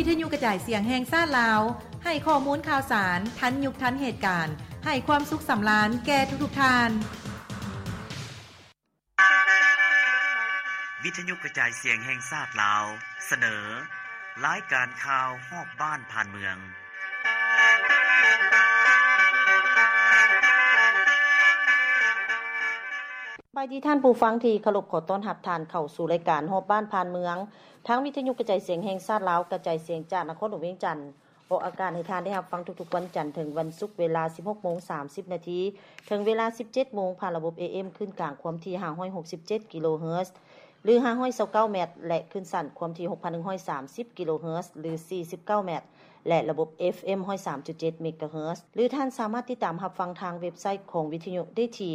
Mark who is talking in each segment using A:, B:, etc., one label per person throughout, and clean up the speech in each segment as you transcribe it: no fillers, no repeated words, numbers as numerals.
A: ทยุกระจายเสียงแห่งชาติลาวให้ข้อมูลข่าวสารทันยุคทันเหตุการณ์ให้ความสุขสำราญแก่ทุกๆท่าน
B: วิทยุกระจายเสียงแห่งชาติลาวเสนอรายการข่าวฮอบบ้านผ่านเมือง
C: บายดีท่านผู้ฟังที่เคารพขอต้อนรับท่านเข้าสู่รายการฮอบบ้านผ่านเมืองทั้งวิทยุกระจายเสียงแห่งชาติลาวกระจายเสียงจากนครหลวงเวียงจันทน์ออกอากาศให้ท่านได้รับฟังทุกๆวันจันทร์ถึงวันศุกร์เวลา 16:30 น.ถึงเวลา 17:00 น.ผ่านระบบ AM ขึ้นกลางความถี่567กิโลเฮิรตซ์หรือ529เมตรและขึ้นสั้นความถี่ 6,130 กิโลเฮิรตซ์หรือ49เมตรและระบบ FM 103.7 เมกะเฮิรตซ์หรือท่านสามารถติดตามรับฟังทางเว็บไซต์ของวิทยุได้ที่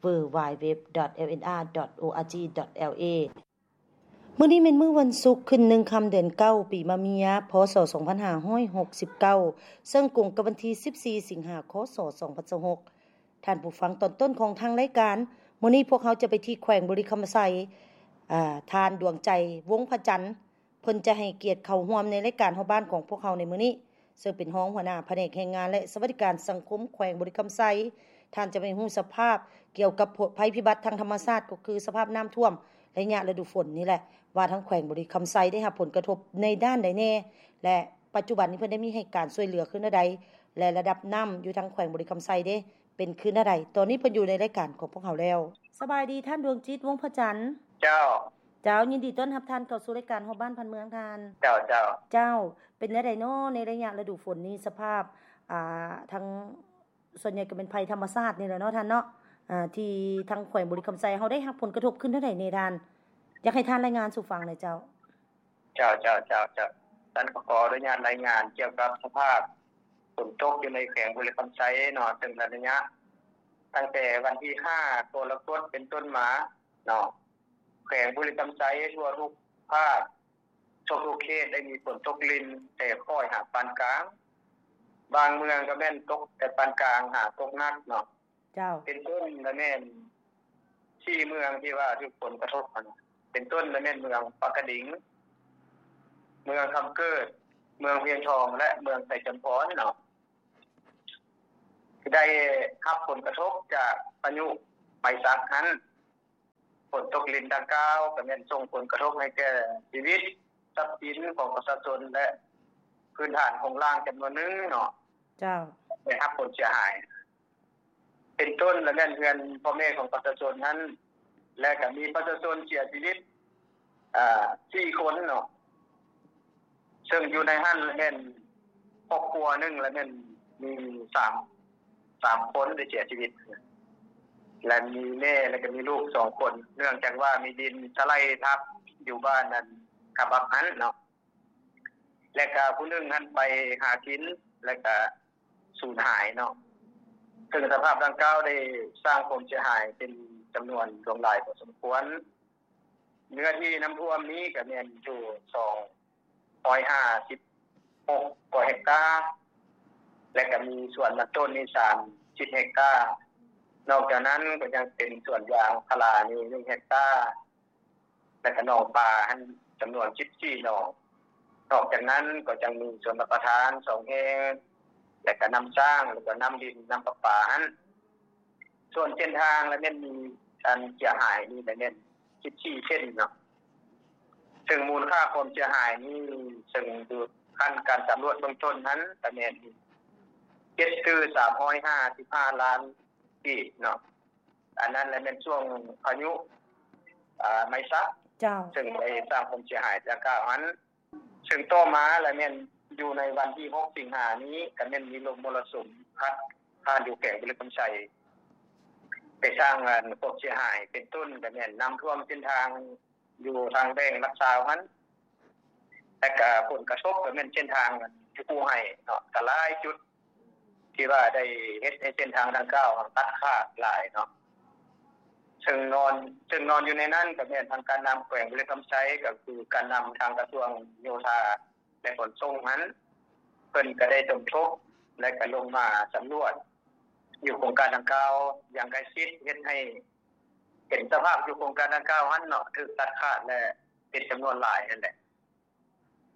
C: www.lnr.org.la มื้อนี้เป็นมื้อวันศุกร์ขึ้น1ค่ำเดือน9ปีมะเมียพศ2569ซึ่งตรงกับวันที่14สิงหาคม2026ท่านผู้ฟังตอนต้นของทางรายการมื้อนี้พวกเขาจะไปที่แขวงบริคำไสทานดวงใจวงพระจันทร์เพิ่นจะให้เกียรติเข้าร่วมในรายการเฮาบ้านของพวกเขาในมื้อนี้ซึ่งเป็นรองหัวหน้าแผนกแรงงานและสวัสดิการสังคมแขวงบริคำไสท่านจะไปฮู้สภาพเกี่ยวกับภัยพิบัติทางธรรมชาติก็คือสภาพน้ำท่วมระยะฤดูฝนนี่แหละว่าทั้งแขวงบริคำไสได้รับผลกระทบในด้านใดแน่และปัจจุบันนี้เพิ่นได้มีให้การช่วยเหลือขึ้นใดและระดับน้ำอยู่ทางแขวงบริคำไสเด้เป็นขึ้นใดตอนนี้เพิ่นอยู่ในรายการของพวกเขาแล้วสบายดีท่านดวงจิตวงพระจันทร์
D: เจ้า
C: ยินดีต้อนรับท่านเข้าสู่รายการฮอบบ้านพันเมืองท่าน
D: เจ้า
C: เป็นจังได๋น้อในระยะฤดูฝนนี้สภาพทางส่วนใหญ่ก็เป็นภัยธรรมชาตินี่แหละเนาะท่านเนาะที่ทางแขวงบริคำไสเฮาได้รับผลกระทบขึ้นเท่าใดในท่านอยากให้ท่านรายงานสู่ฟังหน่อยเจ้า
D: ท่านขออนุญาตรายงานเกี่ยวกับสภาพฝนตกอยู่ในแขวงบริคำไสเนาะซึ่งระยะตั้งแต่วันที่5กรกฎาคมเป็นต้นมาเนาะแขวงบริคำไสทั่วทุกภาคทุกเขตได้มีฝนตกลินแต่ค่อยหาปานกลางบางเมืองก็แม่นตกแต่ปานกลางหาตกหนักเนาะ
C: เจ้า
D: เป็นต้นละแม่นที่เมืองที่ว่าทุกผลกระทบกันเป็นต้นละแม่นเมืองปากกระดิ่งเมืองคำเกิดเมืองเวียงทองและเมืองไสจำพรเนาะได้รับผลกระทบจากพายุไมซักนั้นฝนตกลินดังกล่าวก็แม่นส่งผลกระทบให้แก่ชีวิตทรัพย์สินของประชาชนและพื้นฐานของล่างจำนวนนึงเนาะ
C: เจ้า
D: ได้รับผลเสียหายเป็นต้นและแม่นเพื่อนพ่อแม่ของประชาชนนั้นและก็มีประชาชนเสียชีวิต4คนเนาะซึ่งอยู่ในหั้นและแม่นครอบครัวนึงและแม่นมี3คนได้เสียชีวิตและมีแม่และก็มีลูก2คนเนื่องจากว่ามีดินสไลด์ทับอยู่บ้านนั้นกับบักนั้นเนาะและก็ผู้นึงนั้นไปหากินและก็สูญหายเนาะซึ่งสภาพดังกล่าวได้สร้างความเสียหายเป็นจำนวนหลวงหลายพอสมควรเนื้อที่น้ำท่วมนี้ก็แม่นอยู่256กว่าเฮกตาร์และก็มีส่วนลำต้นนี่30เฮกตาร์นอกจากนั้นก็ยังเป็นส่วนยางพารานี่1เฮกตาร์และก็หนองปลาจำนวน14หนองนอกจากนั้นก็ยังมีส่วนรับประทาน2แห่งและก็น้ำสร้างแล้วก็น้ำดินน้ำประปาส่วนเส้นทางและแม่นมีการเสียหายนี่และแม่น14เส้นเนาะซึ่งมูลค่าความเสียหายนี่ซึ่งดูขั้นการสำรวจเบื้องต้นนั้นก็แม่นคือ355ล้านกีบเนาะอันนั้นและแม่นช่วงพายุไมซัก
C: เจ้า
D: ซึ่งได้สร้างความเสียหายจากการนั้นซึ่งต่อมาและแม่นอยู่ในวันที่6สิงหาคมนี้ก็แม่นมีลมมรสุมพัดผ่านอยู่แขวงบริคำไสไปสร้างความเสียหายเป็นต้นก็แม่นน้ำท่วมเส้นทางอยู่ทางแบ่งรักษานั้นแต่ก็ผลกระทบก็แม่นเส้นทางที่ผู้ให้เนาะก็หลายจุดที่ว่าได้เฮ็ดให้เส้นทางดังกล่าวตัดขาดหลายเนาะซึ่งนอนอยู่ในนั้นก็แม่นทางการนำแขวงบริคำไสก็คือการนำทางกระทรวงโยธาและขนส่งนั้นเพิ่นก็ได้สมทบและก็ลงมาสำรวจอยู่โครงการดังกล่าวอย่างใกล้ชิดเฮ็ดให้เห็นสภาพอยู่โครงการดังกล่าวนั้นเนาะถูกตัดขาดและเป็นจำนวนหลายนั่นแหละ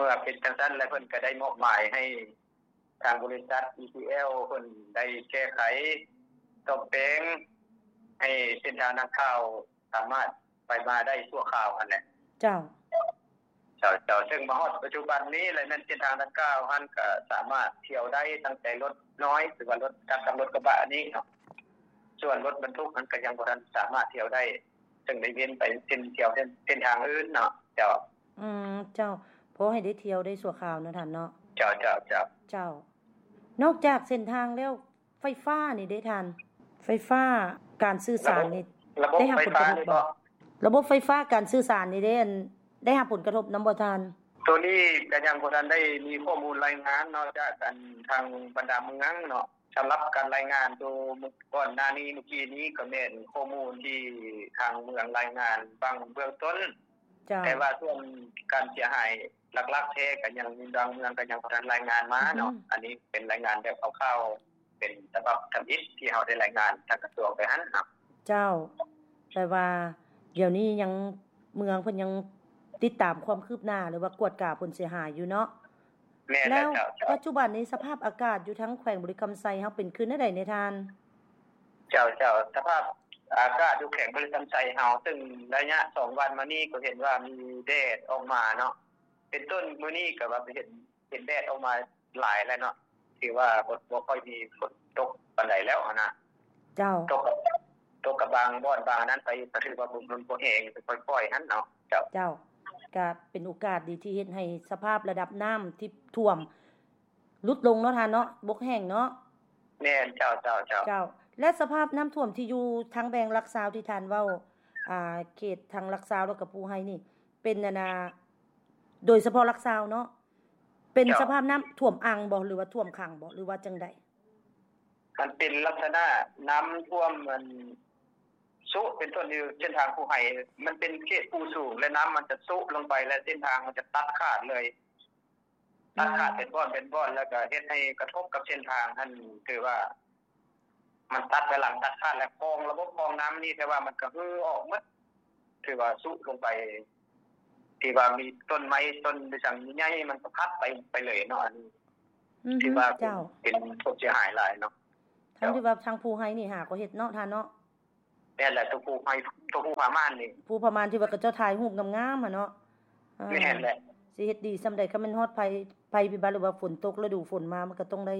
D: มื่อเป็นจังซั่นแล้วเพิ่นก็ได้มอบหมายให้ทางบริษัท EPL เพิ่นได้แก้ไขตบแต่งให้เส้นทางนักข่าวสามารถไปมาได้ชั่วคราวนั่นแหละ
C: เจ้า
D: ซึ่งมาฮอดปัจจุบันนี้แล้วนั้นเส้นทางนักข่าวหันก็สามารถเที่ยวได้ตั้งแต่รถน้อยหรือว่ารถจักรรถกระบะนี้เนาะส่วนรถบรรทุกมันก็ยังบ่ทันสามารถเที่ยวได้ซึ่งได้เว้นไปเส้นทางอื่นเนาะเจ้า
C: เจ้าพอให้ได้เที่ยวได้ชั่วคราวเนาะท่านเนาะ
D: เจ้
C: านอกจากเส้นทางแล้วไฟฟ้านี่ได้ท่านไฟฟ้าการสื่อสารนี่ได้รับผลกระทบบ่ระบบไฟฟ้าการสื่อสารนี่ได้รับผลกระทบนำบ่ท่าน
D: ตัวนี้ก็ยังบ่ทันได้มีข้อมูลรายงานเนาะจากทางบรรดาเมืองเนาะสำหรับการรายงานตัวก่อนหน้านี้เมื่อกี้นี้ก็แม่นข้อมูลที่ทางเมืองรายงานบางเบื้องต้นแต่ว่าส่วนการเสียหายหลักๆแท้ก็ยังมีบางเมืองก็ยังบ่ทันรายงานมาเนาะอันนี้เป็นรายงานแบบคร่าวๆเป็นฉบับทำอิฐที่เฮาได้รายงานทางกระทรวงไปหั่นครับ
C: เจ้าแต่ว่าเดี๋ยวนี้ยังเมืองเพิ่นยังติดตามความคืบหน้าหรือว่ากวดกาผลเสียหายอยู่เนาะแล้วปัจจุบันนี้สภาพอากาศอยู่ทั้งแขวงบริคำไซเฮาเป็นคืนใดในทาน
D: เจ้าสภาพอากาศอยู่แขวงบริคำไซเฮาซึ่งระยะ2วันมานี้ก็เห็นว่ามีแดดออกมาเนาะเป็นต้นมื้อนี้ก็ว่าเห็นแดดออกมาหลายแล้วเนาะที่ว่าบ่ค่อยมีฝนตกปานใดแล้วนะ
C: เจ้า
D: ตกกับบางบ่อนบางนั้นไปก็ถือว่าบ่แห้งปล่อยๆหั่นเนาะเจ้า
C: ก็เป็นโอกาสดีที่เฮ็ดให้สภาพระดับน้ำที่ท่วมลดลงเนาะท่านเนาะบกแห้งเนาะ
D: แม่นเจ้า
C: และสภาพน้ำท่วมที่อยู่ทางแบงลักซาวที่ท่านเว้าเขตทางลักซาวแล้วก็ภูไฮนี่เป็นโดยเฉพาะลักซาวเนาะเป็นสภาพน้ำท่วมอ่างบ่หรือว่าท่วมขังบ่หรือว่าจังได๋
D: มันเป็นลักษณะน้ำท่วมมันซุเป็นต้นอยู่เส้นทางภูไฮมันเป็นเขตภูสูงและน้ำมันจะซุลงไปและเส้นทางมันจะตัดขาดเลยตัดขาดเป็นบ่อนแล้วก็เฮ็ดให้กระทบกับเส้นทางท่านคือว่ามันตัดไปหลังตัดขาดแล้วคลองระบบคลองน้ำนี่แต่ว่ามันก็ฮือออกหมดคือว่าซุลงไปที่ว่ามีต้นไม้ต้นจังใหญ่มันก็พัดไปเลยเนาะอันนี้ที่ว่าเป็นผู้เสียหายหลายเนาะ
C: ทั้งที่ว่าทางภูไฮนี่หาก็เฮ็ดเนาะท่านเนาะ
D: นั่นแหละตัวภูพม่านนี่
C: ภูพม่านที่ว่าก็เจ้าถ่ายรูปงามๆอ่ะเนาะ
D: แม่นแหละ
C: สิเฮ็ดดีซำใดคันมันฮอดภัยพิบัติหรือว่าฝนตกฤดูฝนมามันก็ต้องได้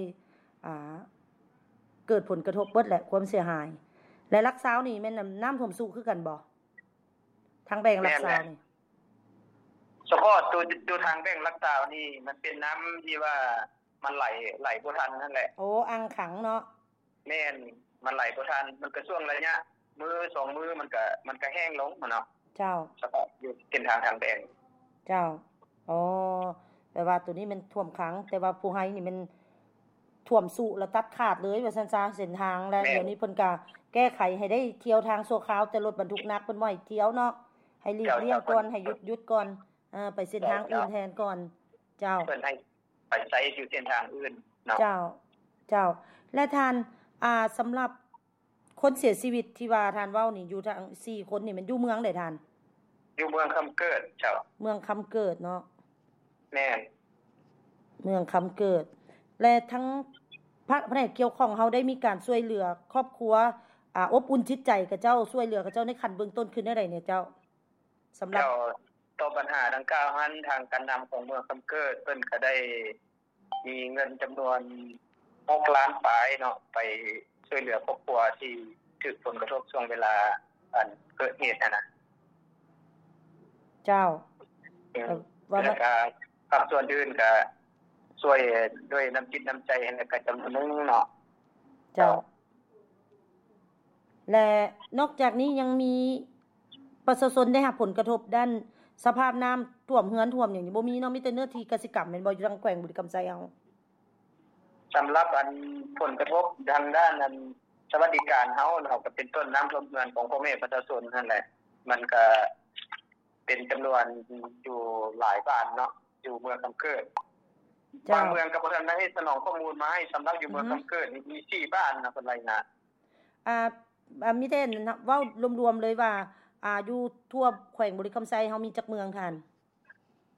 C: เกิดผลกระทบเบิดแหละความเสียหายและลักซาวนี่แม่นน้ำท่วมสูงคือกันบ่ทางแบงลักซาวนี่
D: เฉพาะตัวทางแบงลักซาวนี่มันเป็นน้ำที่ว่ามันไหลบ่ทันนั่นแหละ
C: โอ้อ่างขังเนาะ
D: แม่นมันไหลบ่ทันมันก็ช่วงระยะมือ2มือมันก็แห้งลงเนาะ
C: เจ้า
D: เฉพาะอยู่เส้นทางแบง
C: เจ้าอ๋อแปลว่าตัวนี้มันท่วมขังแต่ว่าภูไฮนี่มันท่วมสุแล้วตัดขาดเลยว่าซั่นซะเส้นทางแล้วเดี๋ยวนี้เพิ่นก็แก้ไขให้ได้เที่ยวทางชั่วคราวแต่รถบรรทุกหนักเพิ่นบ่ให้เที่ยวเนาะให้หลีกเลี่ยงก่อนให้หยุดก่อนไปเส้นทางอื่นแทนก่อนเจ้า
D: เพิ่นให้ไปใช้อยู่เส้นทางอื่นเนาะ
C: เจ้าและท่านสำหรับคนเสียชีวิตที่ว่าท่านเว้านี่อยู่ทั้ง4คนนี่มันอยู่เมืองใดท่าน
D: อยู่เมืองคำเกิดเจ้า
C: เมืองคำเกิดเนาะ
D: แม่น
C: เมืองคำเกิดและทั้งภาคเกี่ยวข้องเฮาได้มีการช่วยเหลือครอบครัวอบอุ่นจิตใจกับเจ้าช่วยเหลือกับเจ้าในขั้นเบื้องต้นคือได้ใดเนี่ยเจ้าสำหรับ
D: ต่อปัญหาดังกล่าวนั้นทางการนำของเมืองคำเกิดเพิ่นก็ได้มีเงินจำนวน6ล้านปลายเนาะไปช่วยเหลือครอบครัวที่ถูกผลกระทบช่วงเวลาเกิดเหตุนะ
C: เจ้า
D: ว่าครับส่วนอื่นก็ช่วยด้วยน้ำจิตน้ำใจและก็จำนวนนึงเนาะ
C: เจ้าและนอกจากนี้ยังมีประชาชนได้รับผลกระทบด้านสภาพน้ำท่วมเฮือนท่วมอย่างนี้บ่มีเนาะมีแต่เนื้อที่กสิกรรมแม่นบ่อยู่ทางแขวงบุรีกำไสเอา
D: สำหรับผลกระทบทางด้านสวัสดิการเฮาเนาะก็เป็นต้นน้ำท่วมเฮือนของพ่อแม่ประชาชนนั่นแหละมันก็เป็นจำนวนอยู่หลายบ้านเนาะอยู่เมืองคำเกิดบางเมืองก็บ่ทันได้สนองข้อมูลมาให้สำหรับอยู่เมืองคำเกิดมี4บ้านนะเพิ่นรายงาน
C: มีแต่เว้ารวมๆเลยว่าอยู่ทั่วแขวงบุรีคำไสเฮามีจักเมืองท่าน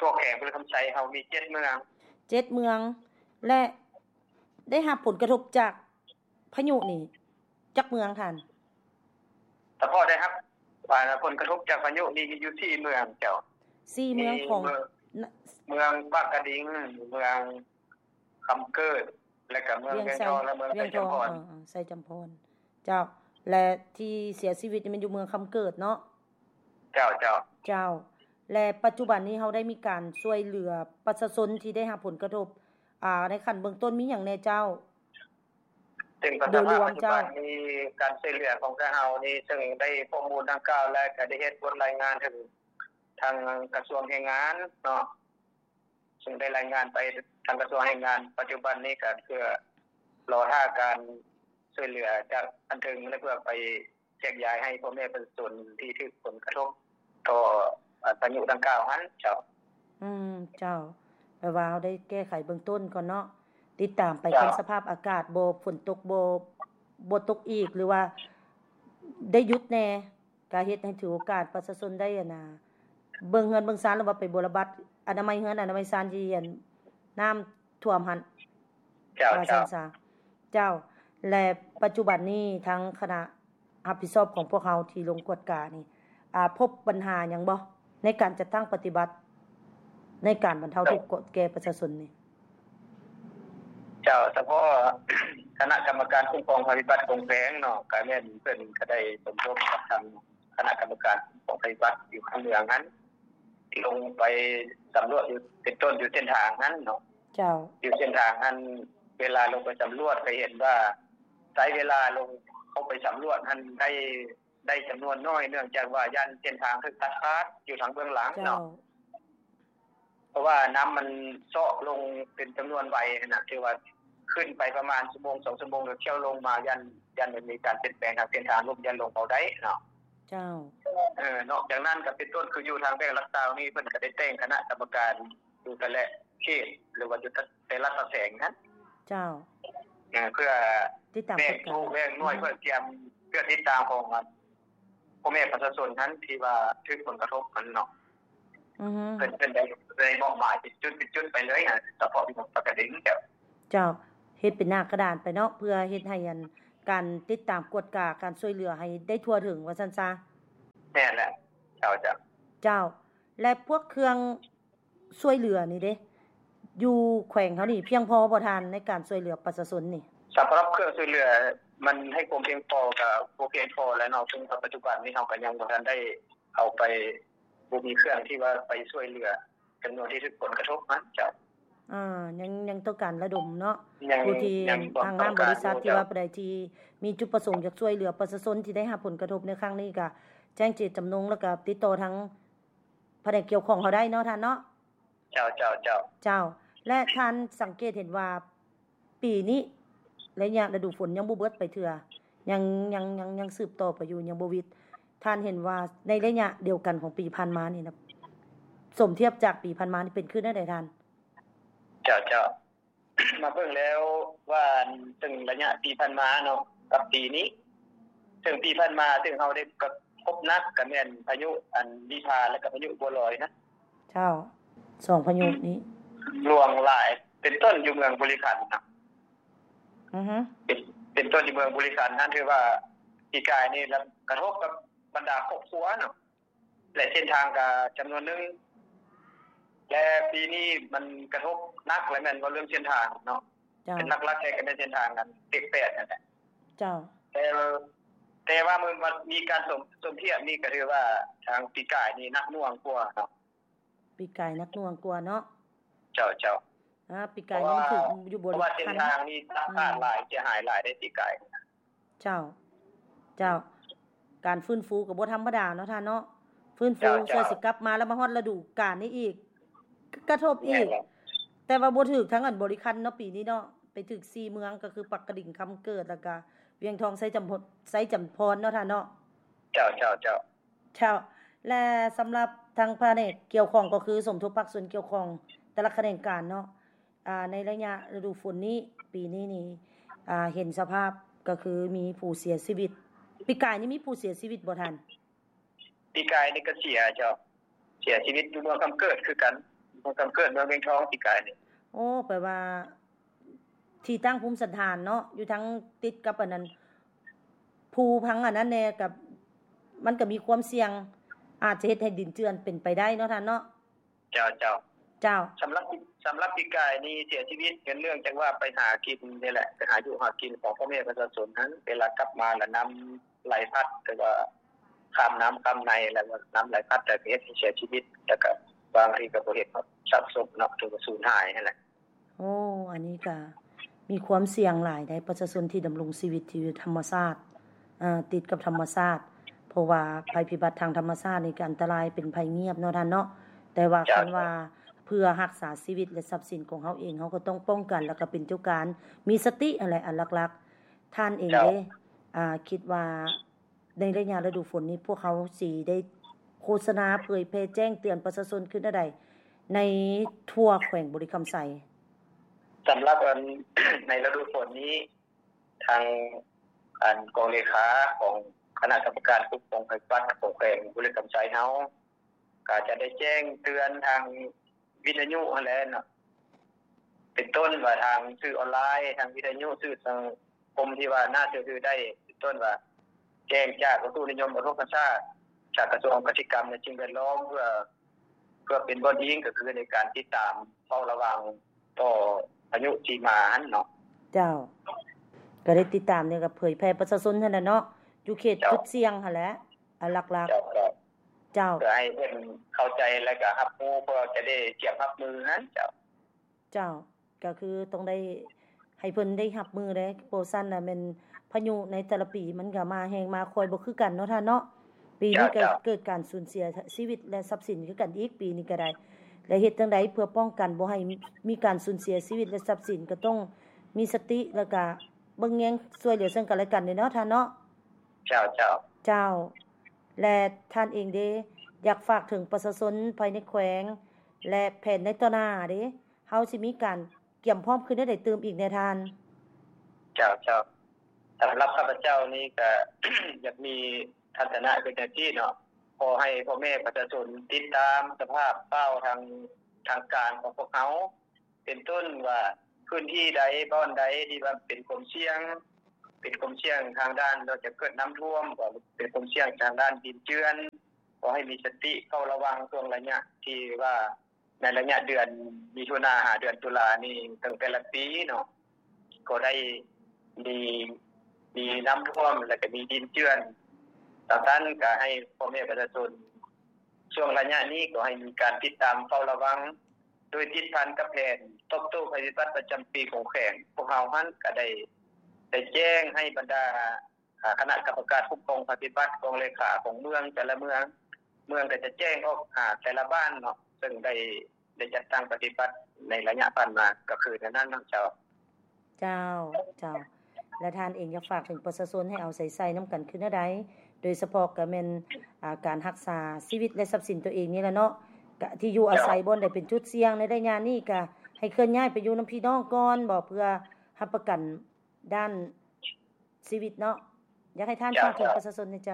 D: ทั่วแขวงบริคำไชเฮามี7เมือง
C: 7เมืองและได้รับผลกระทบจากพายุนี่จักเมืองท่าน
D: แต่พอได้ครับว่าผลกระทบจากพายุนี่อยู่ที่เมืองเจ้า
C: 4เมืองของ
D: เมืองบางกระดิ่งเมืองคำเกิดและก็เมืองเวียงทองและเมืองไสจำพร
C: ไสจำพรเจ้าและที่เสียชีวิตนี่มันอยู่เมืองคำเกิดเนาะ
D: เจ้า
C: และปัจจุบันนี้เฮาได้มีการช่วยเหลือประชาชนที่ได้รับผลกระทบในขั้นเบื้องต้นมีหยังแน่เจ้า
D: ถึงปัจจุบันมีการช่วยเหลือของเฮานี่ซึ่งได้ข้อมูลดังกล่าวและก็ได้เฮ็ดบทรายงานถึงทางกระทรวงแรงงานเนาะซึ่งได้รายงานไปทางกระทรวงแรงงานปัจจุบันนี้ก็เพื่อรอท่าการช่วยเหลือจากอันถึงและเพื่อไปแจกจ่ายให้พ่อแม่ประชาชนที่ถูกผลกระทบต่อพายุดังกล่าวนั้นเจ้า
C: เจ้าแปลว่าเฮาได้แก้ไขเบื้องต้นก่อนเนาะติดตามไปคันสภาพอากาศบ่ฝนตกบ่ตกอีกหรือว่าได้หยุดแน่ก็เฮ็ดให้ถือโอกาสประชาชนได้เบิ่งเฮือนเบิ่งศาลแล้วว่าไปบรบัดอนามัยเฮือนอนามัยศาลที่น้ำท่วมหั่น
D: เจ้า
C: เจ้าและปัจจุบันนี้ทั้งคณะรับผิดชอบของพวกเฮาที่ลงกวดกานี่พบปัญหาหยังบ่ในการจัดตั้งปฏิบัติในการบรรเทาทุกข์แก่ประชาชนนี่
D: เจ้าเฉพาะคณะกรรมการคุ้มครองภัยพิบัติของแขวงเนาะก็แม่นเพิ่นก็ได้สมทบกับทางคณะกรรมการของภัยพิบัติอยู่ข้างเมืองนั้นลงไปสำรวจอยู่เป็นต้นอยู่เส้นทางนั้นเนาะ
C: เจ้า
D: อยู่เส้นทางนั้นเวลาลงไปสำรวจก็เห็นว่าใช้เวลาลงเข้าไปสำรวจนั้นได้จำนวนน้อยเนื่องจากว่าย่านเส้นทางคือตัดขาดอยู่ทางเบื้องหลังเนาะเพราะว่าน้ำมันเซาะลงเป็นจำนวนไวนะที่ว่าขึ้นไปประมาณชั่วโมง2ชั่วโมงแล้วเที่ยวลงมายันมีการเปลี่ยนแปลงทางเส้นทางลมยันลงเอาได้เนาะ
C: เจ้
D: านอกจากนั้นก็เป็นต้นคืออยู่ทางแบงรักษานี่เพิ่นก็ได้แต่งคณะกรรมการอยู่แต่ละเขตหรือว่าอยู่แต่ละแสงนั้น
C: เจ้า
D: เพื่อ
C: ติดตาม
D: แบ่งหน่วยเพื่อเตรียมเพื่อติดตามของพ่อแม่ประชาชนนั้นที่ว่าถูกผลกระทบมันเนาะเป็นได้มอบหมายเป็นจุดไปเลยเฉพาะที่ปกติ
C: เจ้าเฮ็ดเป็นหน้ากระดานไปเนาะเพื่อเฮ็ดให้การติดตามกวดกาการช่วยเหลือให้ได้ทั่วถึงว่าซั่นซะ
D: แม่นแหละเจ้า
C: และพวกเครื่องช่วยเหลือนี่เด้อยู่แขวงเฮานี่เพียงพอบ่ทานในการช่วยเหลือประชาชนนี่
D: สำหรับเครื่องช่วยเหลือมันให้ความเพียงพอกับบ่เพียงพอแล้วเนาะซึ่งปัจจุบันนี้เฮาก็ยังบ่ทันได้เอาไปบ่มีเครื่องที่ว่าไปช่วยเหลือจำนวนที่ถูกผลกระทบนั้นเจ้า
C: ยังต้องการระดมเนาะผู้ที่ทางด้านบริษัทที่ว่าผู้ใดที่มีจุดประสงค์อยากช่วยเหลือประชาชนที่ได้รับผลกระทบในครั้งนี้ก็แจ้งเจตจำนงแล้วก็ติดต่อทางแผนกเกี่ยวข้องเฮาได้เนาะท่านเนาะ
D: เจ้า
C: และท่านสังเกตเห็นว่าปีนี้ระยะฤดูฝนยังบ่เบิดไปเทื่อยังสืบต่อไปอยู่ยังบ่วิดท่านเห็นว่าในระยะเดียวกันของปีผ่านมานี่นะสมเทียบจากปีผ่านมานี่เป็นขึ้นได้ใดท่าน
D: เจ้ามาเบิ่งแล้วว่าถึงระยะปีผ่านมาเนาะกับปีนี้ถึงปีผ่านมาถึงเฮาได้พบนักก็แม่นพายุอันวิภาและก็พายุบัวลอยนะ
C: เจ้า2พายุนี้
D: รวมหลายเป็นต้นอยู่เมืองบุรีขันธ์นะเป็นต้นอยู่เมืองบุรีขันธ์นั่นคือว่าปีกายนี่แล้วกระทบกับบรรดาครอบครัวเนาะและเส้นทางก็จำนวนนึงและปีนี้มันกระทบนักและแม่นว่าเรื่องเส้นทางเนาะเป็นนักลักแท้กันในเส้นทางกันเด็ก8นั่นแหละ
C: เจ้า
D: แต่ว่ามันมีการสมเทียบนี่ก็คือว่าทางปีกายนี่นักหน่วงกว่าเนาะ
C: ปีกายนักหน่วงกว่าเนาะ
D: เจ้า
C: ปีกายนี่คืออยู่บน
D: ว่าเส้นทางนี้ตัดขาดหลายเสียหายหลายได้ปีกาย
C: เจ้าการฟื้นฟูก็บ่ธรรมดาเนาะท่านเนาะฟื้นฟูเพื่อสิกลับมาแล้วมาฮอดฤดูกาลนี้อีกกระทบอีกแต่ว่าบ่ถึกทั้งอันบริคันเนาะปีนี้เนาะไปถึก4เมืองก็คือปักกระดิ่งคำเกิดแล้วก็เวียงทองไสจำพรเนาะท่านเนาะ
D: เจ้า
C: และสำหรับทางแผนกเกี่ยวข้องก็คือสมทบภาคส่วนเกี่ยวข้องแต่ละแขนงการเนาะในระยะฤดูฝนนี้ปีนี้นี่เห็นสภาพก็คือมีผู้เสียชีวิตปีกายนี่มีผู้เสียชีวิตบ่ท่าน
D: ปีกายนี่ก็เสียชีวิตอยู่เมืองคำเกิดคือกันมันกำเกิดเมืองเวียงทองปีกายนี่
C: โอ้แปลว่าที่ตั้งภูมิสถานเนาะอยู่ทั้งติดกับอันนั้นภูพังอันนั้นแน่กับมันก็มีความเสี่ยงอาจจะเฮ็ดให้ดินเจือนเป็นไปได้เนาะท่านเนาะ
D: เจ้าสำหรับปีกายนี่เสียชีวิตเป็นเรื่องจังว่าไปหากินนี่แหละไปหาอยู่หากินของพ่อแม่ประชาชนนั้นเวลากลับมาแล้วน้ำไหลพัดแต่ว่าข้ามน้ำข้ามในแล้วน้ำไหลพัดแต่เฮ็ดให้เสียชีวิตแล้วก็บางทีก็บ่เฮ็ดสับสนเนาะถึงสูญหายนั่นแหละ
C: โอ้อันนี้ก็มีความเสี่ยงหลายได้ประชาชนที่ดำรงชีวิตที่ธรรมชาติติดกับธรรมชาติเพราะว่าภัยพิบัติทางธรรมชาตินี่ก็อันตรายเป็นภัยเงียบเนาะท่านเนาะแต่ว่าคันว่าเพื่อรักษาชีวิตและทรัพย์สินของเฮาเองเฮาก็ต้องป้องกันแล้วก็เป็นเจ้าการมีสติอะไรอันหลักๆท่านเองเด้คิดว่าในระยะฤดูฝนนี้พวกเขาสิได้โฆษณาเผยแพร่แจ้งเตือนประชาชนขึ้นได้ในทั่วแขวงบริคำไส
D: สำหรับในฤดูฝนนี้ทางกองเลขาของคณะกรรมการควบคุมภัยพิบัติของแขวงบริคำไสเฮาก็จะได้แจ้งเตือนทางวิทยุนั่นแหละเนาะเป็นต้นว่าทางสื่อออนไลน์ทางวิทยุสื่อสังคมที่ว่าน่าเชื่อถือได้เป็นต้นว่าแจ้งจากกระทรวงนิยมอุดมศึกษาจากกระทรวงกิจกรรมและสิ่งแวดล้อมเพื่อเป็นบทยิงก็คือในการติดตามเฝ้าระวังต่อพายุที่มาหั่นเนาะ
C: เจ้าก็ได้ติดตามเนี่ยก็เผยแพร่ประชาชนนั่นน่ะเนาะอยู่เขตจุดเสี่ยงหั่นแหละหลักๆเจ้า
D: เพื่อให้เพิ่นเข้าใจแล้วก็รับรู้เพื่อจะได้เตรียมรับมือหั่นเจ้า
C: ก็คือต้องได้ให้เพิ่นได้รับมือได้โปรซันน่ะแม่นพายุในแต่ละปีมันก็มาแฮงมาคอยบ่คือกันเนาะท่านเนาะปีนี้ก็เกิดการสูญเสียชีวิตและทรัพย์สินคือกันอีกปีนี้ก็ได้และเฮ็ดจังได๋เพื่อป้องกันบ่ให้มีการสูญเสียชีวิตและทรัพย์สินก็ต้องมีสติแล้วก็เบิ่งแยงช่วยเหลือซึ่งกันและกันเนาะท่านเนาะ
D: เจ้า
C: และท่านเองเด้อยากฝากถึงประชาชนภายในแขวงและแผนในต่อหน้าเด้เฮาสิมีการเตรียมพร้อมขึ้นได้เติมอีกแน่ท่าน
D: เจ้าสำหรับข้าพเจ้านี่ก็ อยากมีทัศนะเป็นที่เนาะขอให้พ่อแม่ประชาชนติดตามสภาพเฝ้าทางการของพวกเขาเป็นต้นว่าพื้นที่ใดบ้านใดที่ว่าเป็นความเสี่ยงทางด้านเราจะเกิดน้ำท่วมก็เป็นความเสี่ยงทางด้านดินเจือนขอให้มีสติเฝ้าระวังช่วงระยะที่ว่าในระยะเดือนมิถุนายนเดือนตุลานี่ตั้งแต่ละปีเนาะก็ได้มีน้ำท่วมแล้วก็มีดินเจือนดังนั้นก็ให้พ่อแม่ประชาชนช่วงระยะนี้ก็ให้มีการติดตามเฝ้าระวังโดยติดพันกับแผนตบโต้ภัยพิบัติประจำปีของแขวงพวกเรานั้นก็ได้แจ้งให้บรรดาคณะกรรมการควบคุมภัยพิบัติกองเลขาของเมืองแต่ละเมืองก็จะแจ้งออกแต่ละบ้านเนาะซึ่งได้จัดตั้งปฏิบัติในระยะผ่านมาก็คือนั้นเนาะเจ้า
C: และท่านเองอยากฝากถึงประชาชนให้เอาใส่น้ำกันขึ้นได้โดยเฉพาะก็แม่นการรักษาชีวิตและทรัพย์สินตัวเองนี่แหละเนาะที่อยู่อาศัยบ่ได้เป็นจุดเสี่ยงในระยะนี้ก็ให้เคลื่อนย้ายไปอยู่นำพี่น้องก่อนบ่เพื่อรับประกันด้านชีวิตเนาะอยากให้ท่านฝากถึงประชาชนนะเจ้า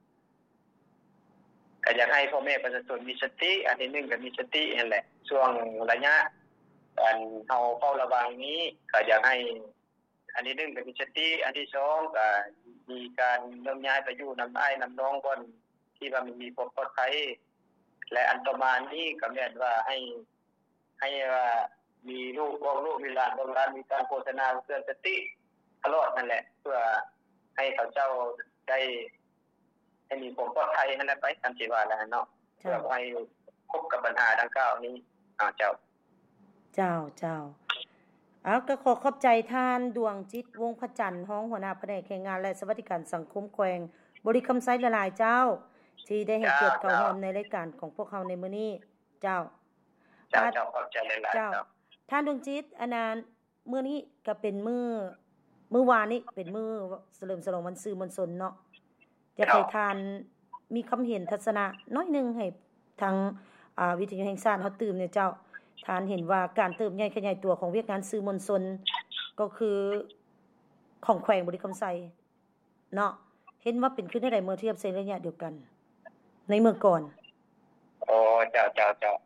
D: ก็อยากให้พ่อแม่ประชาชนมีสติอันที่1ก็มีสตินั่นแหละช่วงระยะการเฮาเฝ้าระวังนี้ก็อยากให้อันที่1ก็มีสติอันที่2ก็มีการเริ่มย้ายไปอยู่นำอ้ายนำน้องบ่อนที่ว่ามันมีความปลอดภัยและอันต่อมานี้ก็แม่นว่าให้ว่ามีลูกมีหลานมีการโฆษณาเตือนสติตลอดนั่นแหละเพื่อให้เขาเจ้าได้ให้มีความปลอดภัยนั่นแหละไปตามที่ว่าแล้วเนาะเพื่อให้พบกับปัญหาดังกล่าวนี้เจ้า
C: ก็ขอขอบใจท่านดวงจิตวงศ์พระจันทร์ห้องหัวหน้าแผนกแรงงานและสวัสดิการสังคมแขวงบริคำไสหลายๆเจ้าที่ได้ให้เกียรติเข้าร่วมในรายการของพวกเราในมื้อนี้เจ้า
D: ขอบใจหลายๆเจ้า
C: ท่านดวงจิตอันนั้นมื้อนี้ก็เป็นมื้อวานนี้เป็นมื้อเฉลิมฉลองวันสื่อมวลชนเนาะอยากให้ท่านมีคำเห็นทัศนะน้อยนึงให้ทางวิทยุแห่งชาติเฮาตื่มเนี่ยเจ้าท่านเห็นว่าการเติบใหญ่ขยายตัวของเวียกงานสื่อมวลชนก็คือของแขวงบริคำไสเนาะเห็นว่าเป็นขึ้นได้เมื่อเทียบในระยะเดียวกันในเมื่อก่อน
D: เจ้าส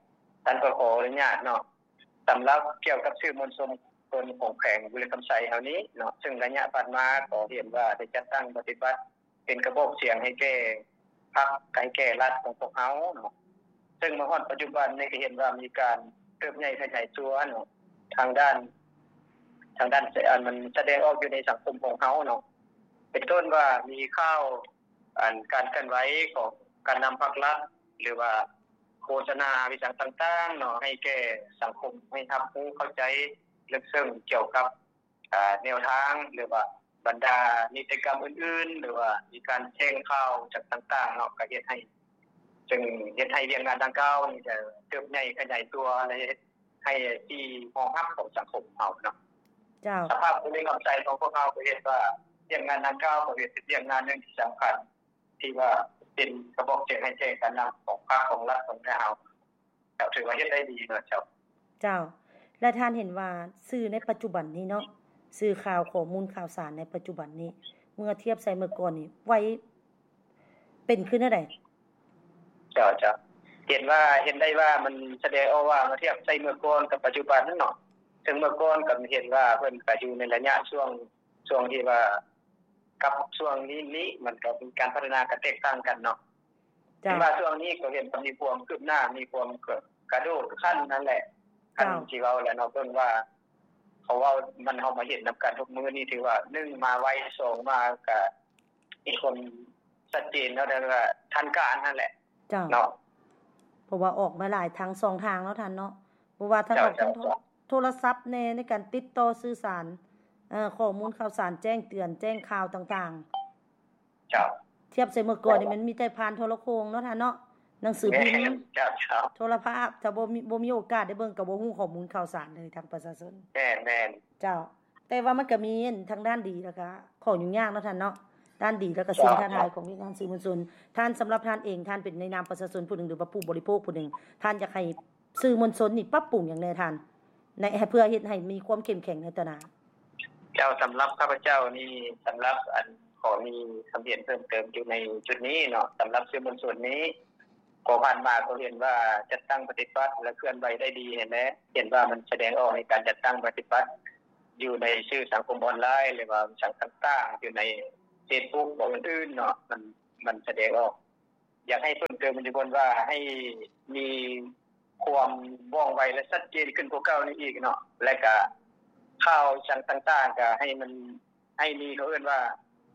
D: ท่านก็ขออนุญาตเนาะสำหรับเกี่ยวกับสื่อมวลชนคนของแขวงบุรีรัมย์ไชเฮานี้เนาะซึ่งระยะผ่านมาก็เห็นว่าได้จัดตั้งปฏิบัติเป็นกระบอกเสียงให้แก่พรรคให้แก่รัฐของพวกเฮาเนาะซึ่งมาฮอดปัจจุบันนี้ก็เห็นว่ามีการเติบใหญ่ขยายตัวเนาะทางด้านมันแสดงออกอยู่ในสังคมของเฮาเนาะเป็นต้นว่ามีข่าวการเคลื่อนไหวของการนําภาครัฐหรือว่าโฆษณาวิสังต่างๆเนาะให้แก่สังคมให้รับรู้เข้าใจลึกซึ้งเกี่ยวกับแนวทางหรือว่าบรรดานิติกรรมอื่นๆหรือว่ามีการแจ้งข่าวจากต่างๆเนาะก็เฮ็ดให้จึงเฮ็ดให้เรื่องงานดังกล่าวนี่จะเติบใหญ่ขยายตัวให้ที่มองรับของสังคมเฮาเนาะ
C: เจ้า
D: สภาพภูมิความใจของพวกเราก็เห็นว่าเรื่องงานดังกล่าวก็เป็นเรื่องงานนึงที่สำคัญที่ว่าเป็นกระบอกเสียงให้แจ้งการนำของภาคของรัฐของเราก็ถือว่าเฮ็ดได้ดีเนาะเจ้า
C: และท่านเห็นว่าสื่อในปัจจุบันนี้เนาะสื่อข่าวข้อมูลข่าวสารในปัจจุบันนี้เมื่อเทียบใส่เมื่อก่อนนี่ไว้เป็นขึ้นได้
D: เจ้าเห็นได้ว่ามันแสดงออกว่าเมื่อเทียบใส่เมื่อก่อนกับปัจจุบันนั้นเนาะซึ่งเมื่อก่อนก็เห็นว่าเพิ่นก็อยู่ในระยะช่วงที่ว่ากับช่วงนี้มันก็มีการพัฒนากันแตกต่างกันเนาะแต่ว่าช่วงนี้ก็เห็นมีความคืบหน้ามีความกระโดดขั้นนั่นแหละขั้นที่เว้าแล้วเนาะเพิ่นว่าเขาว่ามันเฮามาเห็นนํากันทุกมื้อนี้ถือว่า1มาไว2มาก็มีคนชัดเจนเนาะแต่ว่าทันการนั่นแหละเนาะ
C: เพราะว่าออกมาหลายทาง2ทางแล้วท่านเนาะเพราะว่าทั้งออกทั้งโทรศัพท์ในการติดต่อสื่อสารข้อมูลข่าวสารแจ้งเตือนแจ้งข่าวต่าง
D: ๆเจ้า
C: เทียบใส่เมื่อก่อนนี่มันมีแต่ผ่านโทรโขงเนาะท่านเนาะหนังสือพิมพ์
D: เจ้า
C: โทรภาพถ้าบ่มีโอกาสได้เบิ่งก็บ่ฮู้ข้อมูลข่าวสารเลยทางประชาชน
D: แม่น
C: เจ้าแต่ว่ามันก็มีทางด้านดีแล้วก็ข้อยุ่งยากเนาะท่านเนาะด้านดีแล้วก็สิ่งท้าทายของงานสื่อมวลชนท่านสำหรับท่านเองท่านเป็นในนามประชาชนผู้นึงหรือว่าผู้บริโภคผู้นึงท่านอยากให้สื่อมวลชนนี่ปรับปรุงอย่างแน่ท่านในเพื่อเฮ็ดให้มีความเข้มแข็งในตนา
D: เจ้าสำหรับข้าพเจ้านี่สำหรับขอมีคำเรียนเพิ่มเติมอยู่ในจุดนี้เนาะสำหรับสื่อมวลชนนี้ก็ผ่านมาก็เห็นว่าจัดตั้งปฏิบัติและเคลื่อนไหวได้ดีเห็นมั้ยเห็นว่ามันแสดงออกในการจัดตั้งปฏิบัติอยู่ในสื่อสังคมออนไลน์หรือว่าสังคมต่างๆอยู่ใน Facebook บ่อื่นๆเนาะมันแสดงออกอยากให้เพิ่มเติมมันอยู่บนว่าให้มีความว่องไวและชัดเจนขึ้นกว่าเก่านี้อีกเนาะและก็ข่าวชั้นต่างๆก็ให้มันให้มีเขาเอิ้นว่า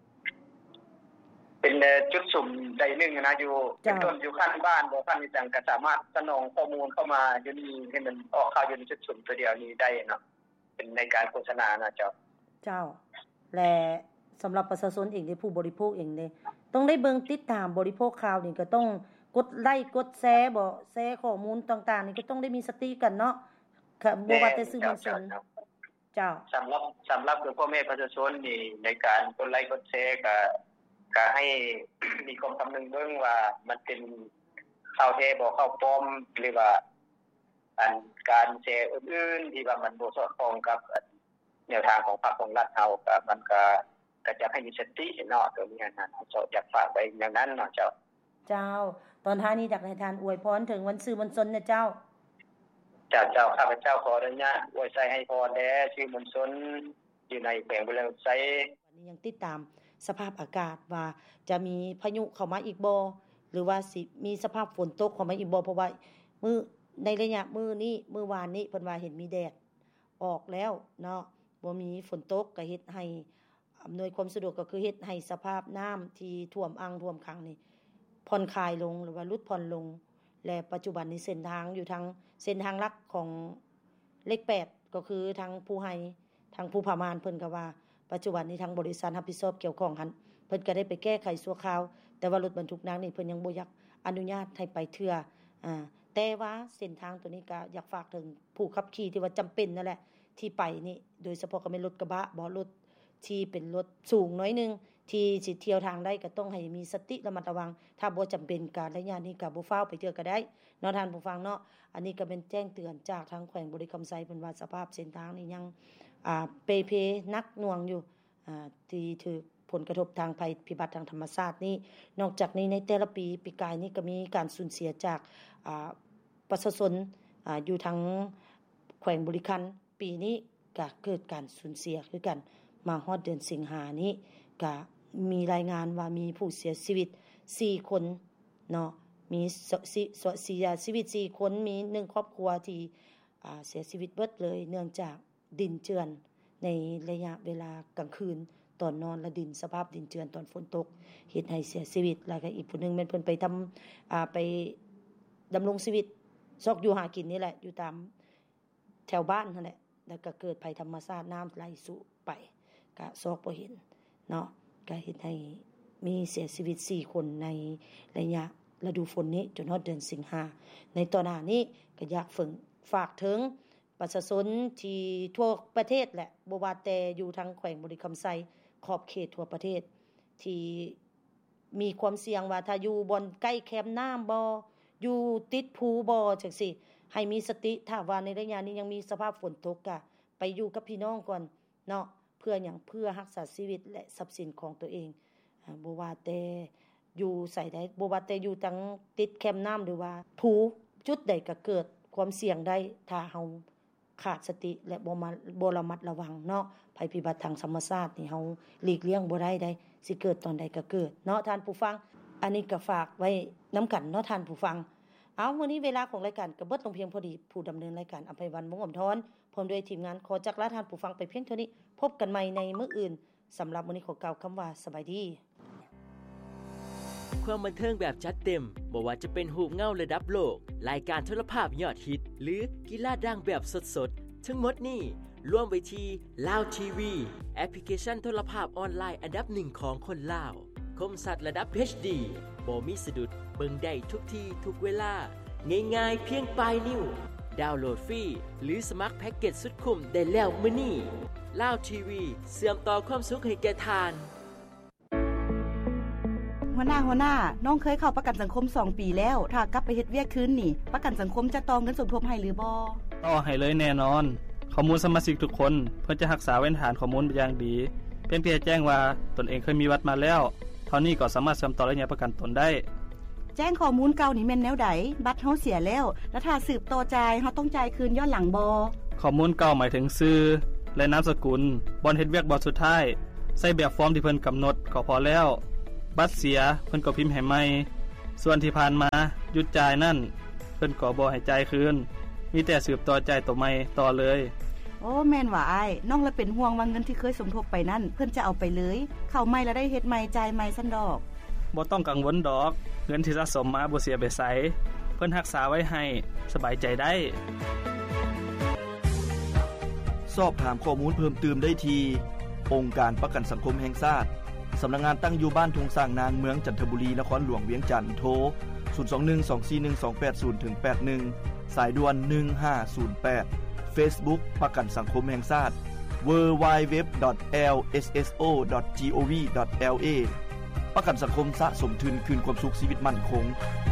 D: เป็นจุดสุ่มใดนึงนะอยู่เป็นต้นอยู่ขั้นบ้านบ่ขั้นอีจังก็สามารถสนองข้อมูลเข้ามาอยู่นี่ให้มันออกข่าวอยู่ในจุดสุ่มตัวเดียวนี้ได้เนาะเป็นในการโฆษณานะเจ้า
C: และสำหรับประชาชนเองที่ผู้บริโภคเองนี่ต้องได้เบิ่งติดตามบริโภคข่าวนี่ก็ต้องกดไลค์กดแชร์บ่แชร์ข้อมูลต่างๆนี่ก็ต้องได้มีสติกันเนาะบ่ว่าแต่สื่อมวลชนเจ้า
D: สำหรับพ่อแม่ประชาชนนี่ในการกดไลค์กดแชร์ก็ให้มีความคำนึงเบิ่งว่ามันเป็นข่าวแท้บ่ข่าวปลอมหรือว่าการแชร์อื่นๆที่ว่ามันบ่สอดคล้องกับแนวทางของพรรคของรัฐเฮาก็มันก็จะให้มีสติเนาะตัวนี้นะอยากฝากไว้อย่างนั้นเนาะเจ้า
C: ตอนท้ายนี้อยากให้ท่านอวยพรถึงวันสื่อมวลชนนะเจ้า
D: ข้าพเจ้าขออนุญาตอวยชัยให้พรแด่สื่อมวลชนอยู่ในแขวงบุรีรัมย์ไช
C: วันนี้ยังติดตามสภาพอากาศว่าจะมีพายุเข้ามาอีกบ่หรือว่าสิมีสภาพฝนตกเข้ามาอีกบ่เพราะว่ามื้อในระยะมื้อวานนี้เพิ่นว่าเห็นมีแดดออกแล้วเนาะบ่มีฝนตกก็เฮ็ดให้อำนวยความสะดวกก็คือเฮ็ดให้สภาพน้ำที่ท่วมอ่างท่วมขังนี่ผ่อนคลายลงหรือว่าลดผ่อนลงและปัจจุบันนี้เส้นทางอยู่ทางเส้นทางหลักของเลข8ก็คือทางผู้ให้ทางผู้พามานเพิ่นก็ว่าปัจจุบันนี้ทางบริษัทรับผิดชอบเกี่ยวข้องหันเพิ่นก็ได้ไปแก้ไขชั่วคราวแต่ว่ารถบรรทุกน้ำนี่เพิ่นยังบ่อยากอนุญาตให้ไปเทื่อแต่ว่าเส้นทางตัวนี้ก็อยากฝากถึงผู้ขับขี่ที่ว่าจำเป็นนั่นแหละที่ไปนี่โดยเฉพาะก็เป็นรถกระบะบ่รถที่เป็นรถสูงน้อยนึงที่สิเที่ยวทางได้ก็ต้องให้มีสติระมัดระวังถ้าบ่จำเป็นการระยะนี้ก็บ่ฟ้าวไปเทื่อก็ได้เนาะท่านผู้ฟังเนาะอันนี้ก็เป็นแจ้งเตือนจากทางแขวงบุรีคำไสเพิ่นว่าสภาพเส้นทางนี่ยังเปเพนักหน่วงอยู่ที่ถูกผลกระทบทางภัยพิบัติทางธรรมชาตินี้นอกจากนี้ในแต่ละปีกายนี้ก็มีการสูญเสียจากประชาชนอยู่ทางแขวงบริคันปีนี้ก็เกิดการสูญเสียคือกันมาฮอดเดือนสิงหานี้ก็มีรายงานว่ามีผู้เสียชีวิต4คนเนาะมีเสียชีวิต4คนมี1ครอบครัวที่เสียชีวิตเบิดเลยเนื่องจากดินเจือนในระยะเวลากลางคืนตอนนอนและดินสภาพดินเจือนตอนฝนตกเฮ็ดให้เสียชีวิตแล้วก็อีกผู้นึงแม่นเพิ่นไปทำไปดำรงชีวิตซอกอยู่หากินนี่แหละอยู่ตามแถวบ้านนั่นแหละแล้วก็เกิดภัยธรรมชาติน้ำไหลสู่ไปก็ซอกบ่เห็นเนาะก็เฮ็ดให้มีเสียชีวิต4คนในระยะฤดูฝนนี้จนฮอดเดือนสิงหาในตอนหน้านี้ก็อยากฝากถึงประชาชนที่ทั่วประเทศแหละบ่ว่าแต่อยู่ทางแขวงบริคำไซขอบเขตทั่วประเทศที่มีความเสี่ยงว่าถ้าอยู่บนใกล้แคมป์น้ำบ่อยู่ติดภูบ่จังซี่ให้มีสติถ้าว่าในระยะนี้ยังมีสภาพฝนตกก็ไปอยู่กับพี่น้องก่อนเนาะเพื่อหยังเพื่อรักษาชีวิตและทรัพย์สินของตัวเองบ่ว่าแต่อยู่ใส่ได้บ่ว่าแต่อยู่ทั้งติดแคมป์น้ำหรือว่าภูจุดใดก็เกิดความเสี่ยงได้ถ้าเฮาขาดสติและบ่ระมัดระวังเนาะภัยพิบัติทางธรรมชาตินี่เฮาหลีกเลี่ยงบ่ได้สิเกิดตอนใดก็เกิดเนาะท่านผู้ฟังอันนี้ก็ฝากไว้นำกันเนาะท่านผู้ฟังเอามื้อนี้เวลาของรายการก็เบิดลงเพียงพอดีผู้ดำเนินรายการอภัยวันวงศ์อมทรพร้อมด้วยทีมงานขอจักลาท่านผู้ฟังไปเพียงเท่านี้พบกันใหม่ในมื้ออื่นสำหรับมื้อนี้ขอกล่าวคำว่าสบายดี
E: ความบันเทิงแบบจัดเต็มบ่ว่าจะเป็นรูปเงาระดับโลกรายการโทรภาพยอดฮิตหรือกีฬาดังแบบสดๆทั้งหมดนี้รวมไว้ที่ Lao TV แอปพลิเคชันโทรภาพออนไลน์อันดับ1ของคนลาวคมชัดระดับ HD บ่มีสะดุดเบิ่งได้ทุกที่ทุกเวลาง่ายๆเพียงปลายนิ้วดาวน์โหลดฟรีหรือสมัครแพ็กเกจสุดคุ้มได้แล้วมื้อนี้ Lao TV เชื่อมต่อความสุขให้แก่ทาน
F: หัวหน้าน้องเคยเข้าประกันสังคม2ปีแล้วถ้ากลับไปเฮ็ดเวียกคืนนี่ประกันสังคมจะต่อเงินสมทบให้หรือบ่
G: ต่อให้เลยแน่นอนข้อมูลสมาชิกทุกคนเพื่อจะรักษาไว้ฐานข้อมูลเป็นอย่างดีเพียงแจ้งว่าตนเองเคยมีวัดมาแล้วเท่านี้ก็สามารถเชื่อมต่อระยะประกันตนได้
F: แจ้งข้อมูลเก่านี่แม่นแนวใดบัตรเฮาเสียแล้วถ้าสืบต่อจ่ายเฮาต้องจ่ายคืนย้อนหลังบ่
G: ข้อมูลเก่าหมายถึงชื่อและนามสกุลบ่อนเฮ็ดเวียกบ่สุดท้ายใส่แบบฟอร์มที่เพิ่นกำหนดก็พอแล้วบัตรเสียเพิ่นก็พิมพ์ให้ใหม่ส่วนที่ผ่านมาหยุดจ่ายนั่นเพิ่นก็บ่ให้จ่ายคืนมีแต่สืบต่อจ่ายตัวใหม่ต่อเลย
F: โอ้แม่นว่าอ้ายน้องละเป็นห่วงว่าเงินที่เคยสมทบไปนั่นเพิ่นจะเอาไปเลยเข้าใหม่แล้วได้เฮ็ดใหม่จ่ายใหม่ซั่นดอก
G: บ่ต้องกังวลดอกเงินที่สะสมมาบ่เสียไปไสเพิ่นรักษาไว้ให้สบายใจได้
H: สอบถามข้อมูลเพิ่มเติมได้ที่องค์การประกันสังคมแห่งชาติสำนักงานตั้งอยู่บ้านทุ่งสร้างนางเมืองจันทบุรีนครหลวงเวียงจันทน์โทร0212411281สายด่วน1508 Facebook ประกันสังคมแห่งชาติ www.lsso.gov.la ประกันสังคมสะสมทุนคืนความสุขชีวิตมั่นคง